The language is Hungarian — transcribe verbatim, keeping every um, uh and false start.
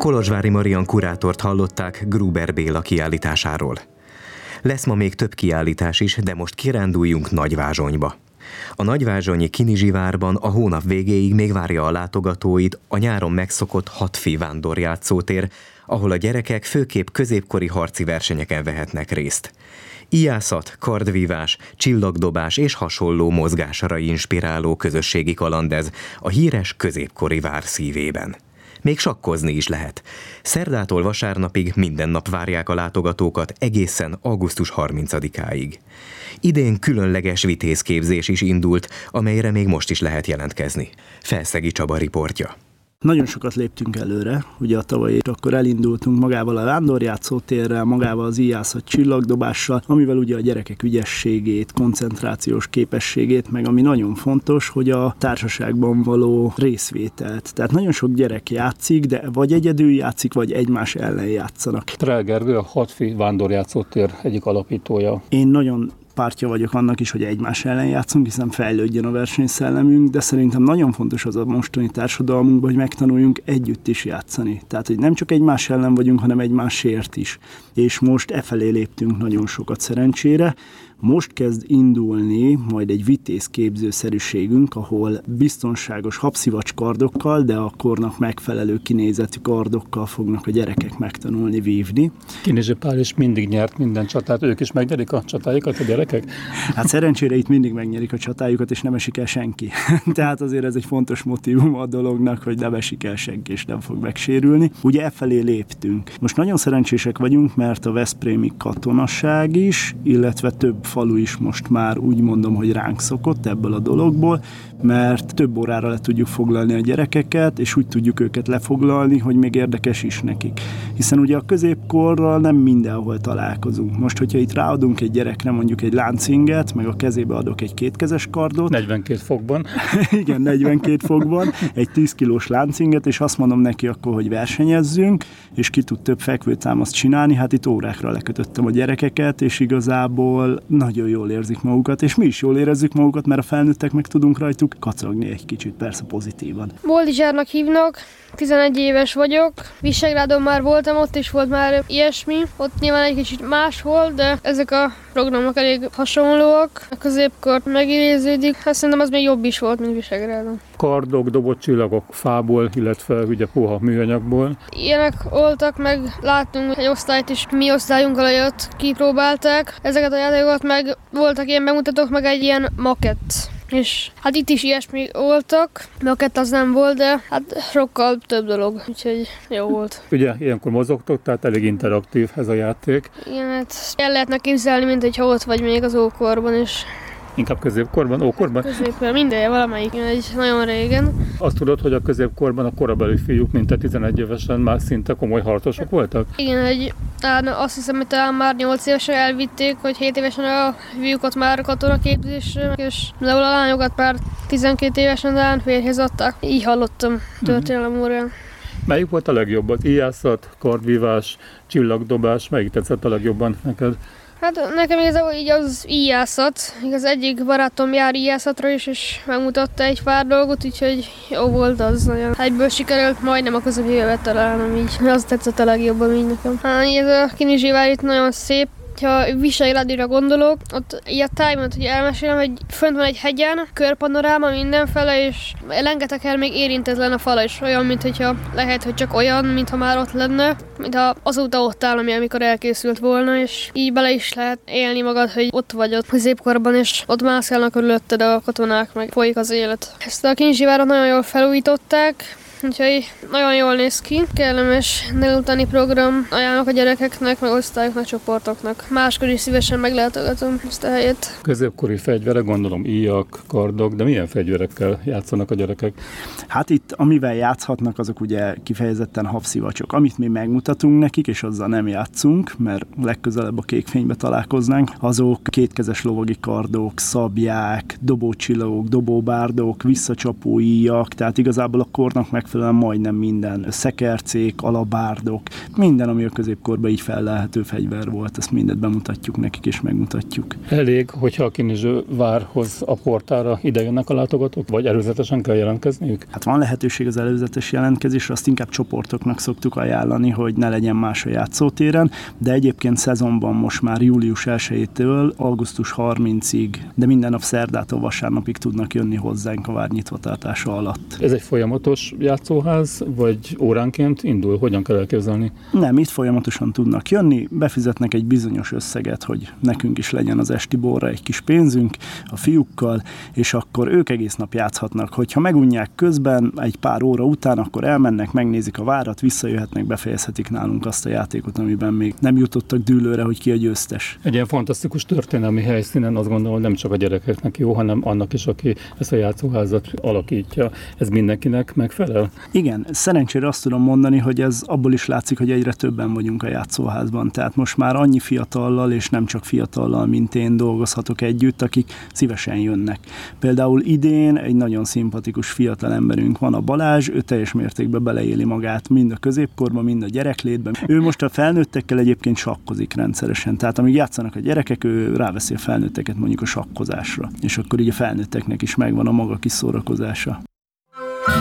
Kolozsvári Marian kurátort hallották Gruber Béla kiállításáról. Lesz ma még több kiállítás is, de most kiránduljunk Nagyvázsonyba. A nagyvázsonyi Kinizsivárban a hónap végéig még várja a látogatóit a nyáron megszokott Hatfi vándorjátszótér, ahol a gyerekek főképp középkori harci versenyeken vehetnek részt. Ijászat, kardvívás, csillagdobás és hasonló mozgásra inspiráló közösségi kaland ez a híres középkori vár szívében. Még sakkozni is lehet. Szerdától vasárnapig minden nap várják a látogatókat egészen augusztus harmincadikáig. Idén különleges vitézképzés is indult, amelyre még most is lehet jelentkezni. Felszegi Csaba riportja. Nagyon sokat léptünk előre, ugye a tavalyi akkor elindultunk magával a vándorjátszótérrel, magával az ijászat csillagdobással, amivel ugye a gyerekek ügyességét, koncentrációs képességét, meg ami nagyon fontos, hogy a társaságban való részvételt. Tehát nagyon sok gyerek játszik, de vagy egyedül játszik, vagy egymás ellen játszanak. Trell Gergő, a Hatfi vándorjátszótér egyik alapítója. Én nagyon pártja vagyok annak is, hogy egymás ellen játszunk, hiszen fejlődjön a versenyszellemünk, de szerintem nagyon fontos az a mostani társadalmunkban, hogy megtanuljunk együtt is játszani. Tehát, hogy nem csak egymás ellen vagyunk, hanem egymásért is. És most e felé léptünk nagyon sokat szerencsére. Most kezd indulni majd egy vitézképzőszerűségünk, ahol biztonságos habszivacs kardokkal, de a kornak megfelelő kinézetű kardokkal fognak a gyerekek megtanulni vívni. Kinizsi Pál is mindig nyert minden csatát, ők is megnyerik a csatájukat a gyerekek? Hát szerencsére itt mindig megnyerik a csatájukat, és nem esik el senki. Tehát azért ez egy fontos motívum a dolognak, hogy nem esik el senki, és nem fog megsérülni. Ugye e felé léptünk. Most nagyon szerencsések vagyunk, mert a veszprémi katonaság is, illetve több falu is most már úgy mondom, hogy ránk szokott ebből a dologból, mert több órára le tudjuk foglalni a gyerekeket, és úgy tudjuk őket lefoglalni, hogy még érdekes is nekik. Hiszen ugye a középkorral nem mindenhol találkozunk. Most, hogyha itt ráadunk egy gyerekre mondjuk egy láncinget, meg a kezébe adok egy kétkezes kardot. negyvenkét fokban. Igen, negyvenkét fokban, egy tíz kilós láncinget, és azt mondom neki akkor, hogy versenyezzünk, és ki tud több fekvőtámaszt csinálni, hát itt órákra lekötöttem a gyerekeket, és igazából nagyon jól érzik magukat, és mi is jól érezzük magukat, mert a felnőttek meg tudunk rajtuk kacagni egy kicsit, persze pozitívan. Boldizsárnak hívnak, tizenegy éves vagyok, Visegrádon már voltam, ott is volt már ilyesmi, ott nyilván egy kicsit más volt, de ezek a programok elég hasonlóak, a középkor megidéződik, hát szerintem az még jobb is volt, mint Visegrádon. Kardok, dobott csillagok fából, illetve ugye puha műanyagból. Ilyenek voltak, meg láttunk egy osztályt is, mi osztályunkkal jött, kipróbálták ezeket a játékokat, meg voltak ilyen bemutatók, meg egy ilyen makett. És hát itt is ilyesmi voltak, makett az nem volt, de hát sokkal több dolog, úgyhogy jó volt. Ugye ilyenkor mozogtok, tehát elég interaktív ez a játék. Igen, hát el lehetne képzelni, mint hogyha ott vagy még az ókorban is. Inkább középkorban, ókorban? Középkorban, minden, valamelyik, egy nagyon régen. Azt tudod, hogy a középkorban a korabeli fiúk, mint a tizenegy évesen már szinte komoly harcosok voltak? Igen, egy, azt hiszem, hogy talán már nyolc évesen elvitték, hogy hét évesen a fiúkat már katonaképzésre, és a lányokat már tizenkét évesen talán férjhez adták. Így hallottam történelem órán. Melyik volt a legjobb? Az ijászat, kardvívás, csillagdobás, melyik tetszett a legjobban neked? Hát nekem igazából így az ijászat, az egyik barátom jár ijászatra is, és megmutatta egy pár dolgot, úgyhogy jó volt az nagyon. Egyből sikerült majdnem a közepébe találnom így, az tetszett a legjobban így nekem. Hát ez a Kinizsivár itt nagyon szép. Ha Visegrádra gondolok, ott ilyen tájban, hogy elmesélem, hogy fönt van egy hegyen, körpanoráma mindenfele, és rengeteg el még érintetlen a fala is, olyan, mintha lehet, hogy csak olyan, mintha már ott lenne, mintha azóta ott áll, ami amikor elkészült volna, és így bele is lehet élni magad, hogy ott vagy ott középkorban, és ott mászkálnak körülötted a katonák, meg folyik az élet. Ezt a Kinizsivárat nagyon jól felújították, úgyhogy nagyon jól néz ki. Kellemes délutáni program, ajánlok a gyerekeknek, meg osztályoknak, csoportoknak. Máskor is szívesen meglátogatom ezt a helyet. Középkori fegyverek, gondolom íjak, kardok, de milyen fegyverekkel játszanak a gyerekek? Hát itt, amivel játszhatnak, azok ugye kifejezetten habszivacsok. Amit mi megmutatunk nekik, és azzal nem játszunk, mert legközelebb a kékfénybe találkoznánk, azok kétkezes lovagi kardok, szabják, dobócsillagok, dobóbárdok, visszacsapó íjak, tehát igazából a kornak meg megfelelően majdnem minden szekercék, alabárdok, minden, ami a középkorban így fellelhető fegyver volt, ezt mindet bemutatjuk nekik és megmutatjuk. Elég, hogyha a Kinizső várhoz a portára idejönnek a látogatók, vagy előzetesen kell jelentkezniük? Hát van lehetőség az előzetes jelentkezésre, azt inkább csoportoknak szoktuk ajánlani, hogy ne legyen más a játszótéren, de egyébként szezonban most már július elsejétől augusztus harmincadikáig, de minden nap szerdától vasárnapig tudnak jönni hozzánk a vár nyitvatartása alatt. Ez egy folyamatos játszóház, vagy óránként indul? Hogyan kell elképzelni? Nem, itt folyamatosan tudnak jönni, befizetnek egy bizonyos összeget, hogy nekünk is legyen az esti borra egy kis pénzünk a fiúkkal, és akkor ők egész nap játszhatnak. Hogyha megunják közben, egy pár óra után, akkor elmennek, megnézik a várat, visszajöhetnek, befejezhetik nálunk azt a játékot, amiben még nem jutottak dűlőre, hogy ki a győztes. Egy ilyen fantasztikus történelmi helyszínen azt gondolom, nem csak a gyerekeknek jó, hanem annak is, aki ezt a játszóházat alakítja. Ez mindenkinek megfelel? Igen, szerencsére azt tudom mondani, hogy ez abból is látszik, hogy egyre többen vagyunk a játszóházban. Tehát most már annyi fiatallal, és nem csak fiatallal, mint én dolgozhatok együtt, akik szívesen jönnek. Például idén egy nagyon szimpatikus fiatal emberünk van, a Balázs, ő teljes mértékben beleéli magát mind a középkorban, mind a gyereklétben. Ő most a felnőttekkel egyébként sakkozik rendszeresen. Tehát amíg játszanak a gyerekek, ő ráveszi a felnőtteket mondjuk a sakkozásra. És akkor így a felnőtteknek is megvan a maga kis szórakozása.